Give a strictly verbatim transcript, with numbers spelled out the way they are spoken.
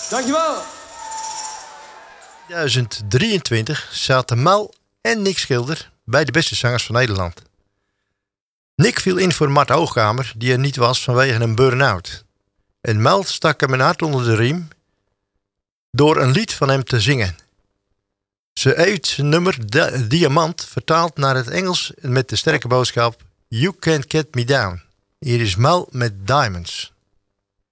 Dankjewel. tweeduizend drieëntwintig zaten Mal en Nick Schilder bij de beste zangers van Nederland. Nick viel in voor Mart Hoogkamer, die er niet was vanwege een burn-out. En Mal stak hem een hart onder de riem door een lied van hem te zingen. Ze heeft zijn nummer Di- Diamant vertaald naar het Engels met de sterke boodschap You Can't Get Me Down. Hier is Mal met Diamonds.